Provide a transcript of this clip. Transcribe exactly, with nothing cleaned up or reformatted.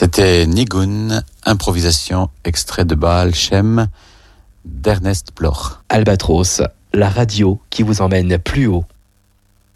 C'était Nigun, improvisation, extrait de Baal Shem d'Ernest Bloch. Albatros, la radio qui vous emmène plus haut.